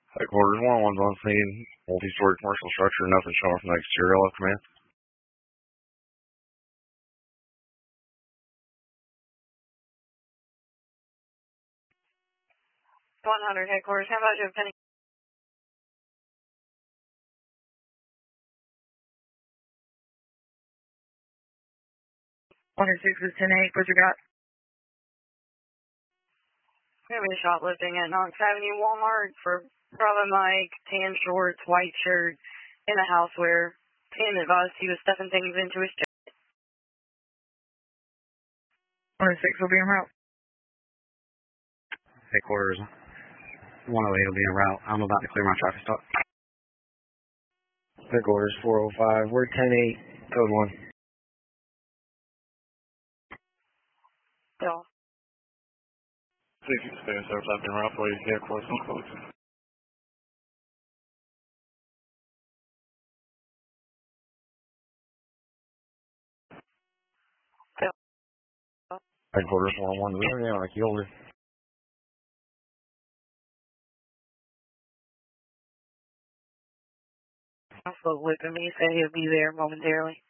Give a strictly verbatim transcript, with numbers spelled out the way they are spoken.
Headquarters one one's on scene. Multi-story commercial structure. Nothing showing from the exterior. Left command. one hundred headquarters. How about you, Penny? one oh six is ten eight. What you got? We're going to be shoplifting at Knox Avenue Walmart for Bravo Mike, tan shorts, white shirt, in a houseware. Tan advised he was stuffing things into his jacket. one oh six will be en route. Headquarters one oh eight will be en route. I'm about to clear my traffic stop. Headquarters four oh five. We're ten eight. Code one. Bill. sixty space service left and route for you. Headquarters on code two. Bill. Headquarters one one zero. Yeah, like you older. Also whipping me, said he'll be there momentarily.